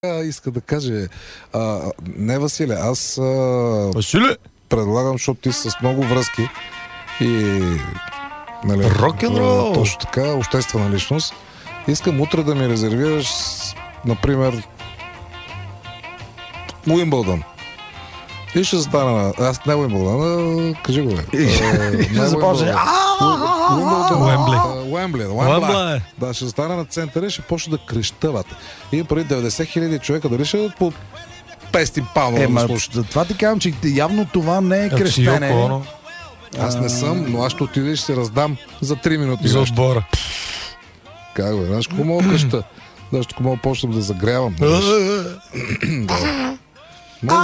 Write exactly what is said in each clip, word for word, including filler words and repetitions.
Иска да каже, а, не Василе, аз а, Василе? предлагам, защото ти с много връзки и нали, рок-н-рол, точно така, обществена личност. Искам утре да ми резервираш, например, Уимбълдън. И ще застана на... Аз не Уимбълдън, кажи го, бе. Ще започне. Уембли. Уембли. Уембли. Да, ще застана на центъра и ще почне да креща, бате. И преди деветдесет хиляди човека дали ще дадат по петстотин паунда да слушат. Това ти казвам, че явно това не е крещене. Аз не съм, но аз ще отида и ще се раздам за три минути. За отбора. Как бе, знаеш какво мога креща? Знаеш, ако мога почнем да загрявам. Мога.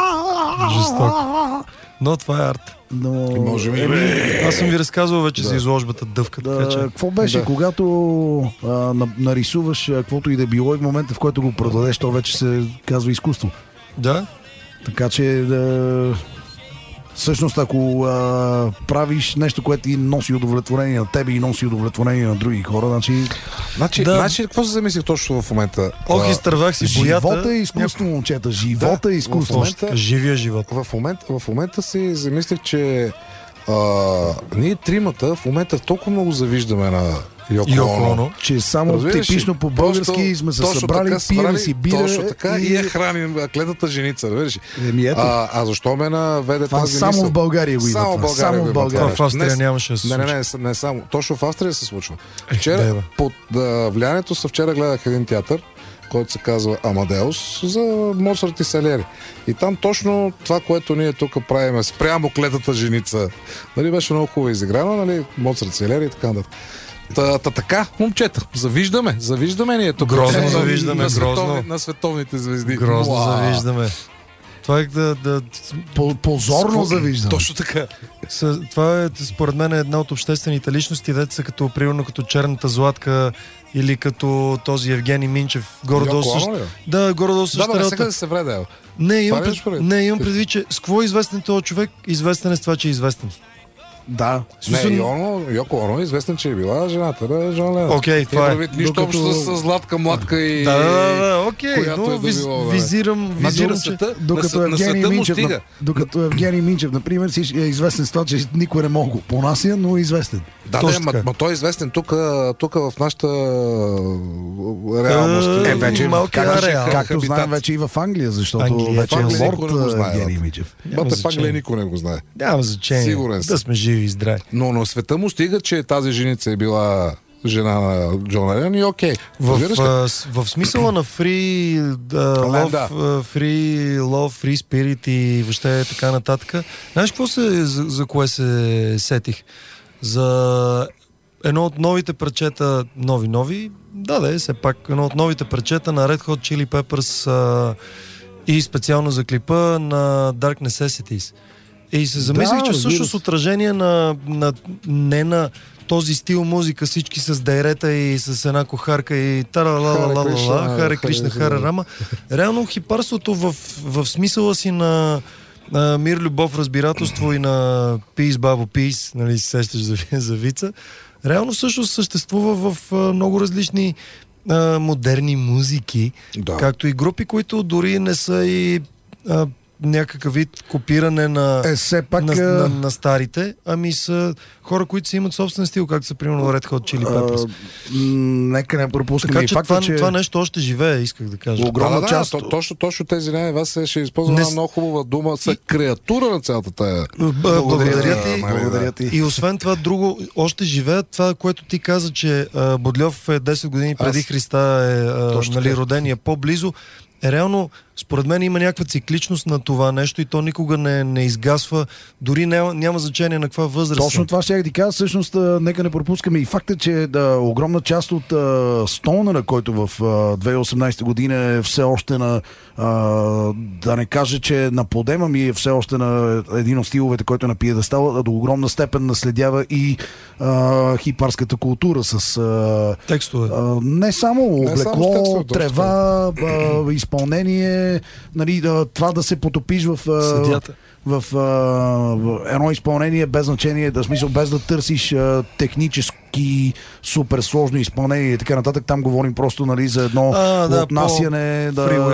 Жестоко. Но това е арт. Но... Може би. Аз съм ви разказвал вече да. за изложбата Дъвка. Да, така че... Какво беше, да. когато а, нарисуваш каквото и да било и в момента, в който го продадеш, то вече се казва изкуство. Да. Така че да... Всъщност, ако а, правиш нещо, което ти носи удовлетворение на тебе и носи удовлетворение на други хора, значи... Значи, да. значи какво се замислих точно в момента? Ох, изтървах си боята. Живота е изкуство, момчета. Живота Да, е изкуство. в момента, живия живот. В момента, в момента си замислих, че а, ние тримата в момента толкова много завиждаме на Йоко Оно, че само разбираш типично ли? по-български сме се точно събрали, така, пием си бира точно така и, и я храним клетата женица, разбираш ли? Еми, ето. А, а защо ме наведе Това тази само мисъл? в България го има. Само в това. България, Само го в има България. това. Това в Австрия Днес- нямаше да се Не, не, случи. не, не само. Точно в Австрия се случва. Ех, Вчера, дева. под а, влиянието са вчера гледах един театър, който се казва Амадеус, за Моцарт и Салиери. И там точно това, което ние тук правиме спрямо клетата женица, нали, беше много хубаво изиграно, нали, Моцарт, Салиери и така нататък. Та, та така, момчета, завиждаме, завиждаме ние тук. Грозно на, завиждаме, на, световни, грозно. на световните звезди. Грозно Уау. завиждаме. Това е да... да По- Позорно завиждам. Точно така. С, това е, според мен, е една от обществените личности, деца като, примерно, като Черната Златка или като този Евгений Минчев. Горе-долу Йоко също. Оно ли? Да, горе-долу също. Да, бе, сега да се вреде. Не, имам, Това ли пред... според? не, имам предвид, че с какво е известен този човек? Известен е с това, че е известен. Да. Не, Смисъл- Йоно, Йоко Оно е известен, че е била жената на Жан Ленон. Окей, това е. Нищо Докато- общо с Златка, Младка и... Да, да, да, да, окей, която но е да виз, било, да. визирам, Значи визирам, на че... света, Докато на, на Евгений света му Минчев, стига. на- докато Евгений Минчев, например, си е известен с това, че никой не мога го понася, но е известен. Да, Точно да, ма, така. ма той е известен тук, тук в нашата реалност. Е, вече малкия как- ареал. как- Както хабитат. знаем вече и в Англия, защото Англия, вече е в Англия лорд никой не го знае, Евгений да. Минчев. Няма Бате, в значение. Англия никой не го знае. Няма значение. Сигурен съм. Да сме живи и здрави. Но на света му стига, че тази женица е била жена на Джон Ленон и окей. В, Разбираш ли? а, с- в смисъла на free uh, love, Да. uh, free love, free spirit и въобще така нататък. Знаеш какво се, за, за кое се сетих? За едно от новите парчета, нови-нови, да, да, все пак едно от новите парчета на Red Hot Chili Peppers а, и специално за клипа на Dark Necessities. И се замислих, Да, че разбира всъщност се. отражение на, на не на този стил музика, всички с дайрета и с една кохарка и тара-ла-ла-ла-ла, Кришна, Харе Кришна, Харе Харе Рама. Реално хипарството в, в смисъла си на, на мир, любов, разбирателство и на Peace, бабо, Peace, нали се сещаш за, за вица, реално всъщност съществува в а, много различни а, модерни музики, Да. както и групи, които дори не са и а, някакъв вид копиране на, Е, все пак... на, а, на, на старите, ами са хора, които си имат собствен стил, както са примерно Red Hot Chili Peppers. а, м, Нека не пропускаме Така и че, факта, това, че това нещо още живее, исках да кажа. огромна Да, да, част... да, то- точно, точно тези не, вас ще използвам Не една с- много хубава дума, са креатура на цялата тая. Б- Благодаря ти. ти. Благодаря ти. И освен това, друго, още живеят това, което ти каза, че а, Бодльов е десет години преди Аз- Христа е а, Точно нали, така. роден и е по-близо. Е, реално, според мен има някаква цикличност на това нещо и то никога не, не изгасва, дори няма, няма значение на каква възраст. Точно са. това ще я ти кажа. Всъщност, а, нека не пропускаме и факта, че да, огромна част от а, Стоунера, който в а, две хиляди и осемнадесета година е все още на, а, да не кажа, че на подема ми е все още на един от стиловете, който е на пиедестала, до огромна степен наследява и а, хипарската култура с а, Текстове. а, не само Не само облекло, с текстове, точно трева, а, изпълнение, нали, да, това да се потопиш в... а, Съдята. в, а, в едно изпълнение без значение, да смисъл без да търсиш а, технически супер сложно изпълнение и така нататък. Там говорим просто, нали, за едно А, да, отнасяне, да,